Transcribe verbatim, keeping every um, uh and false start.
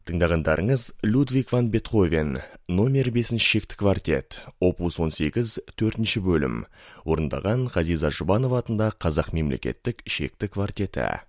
Тыңдағандарыңыз Людвиг ван Бетховен, номер бесінші шекті квартет, опус он сегіз, төртінші бөлім, орындаған Ғазиза Жұбанова атында Қазақ мемлекеттік шекті квартеті.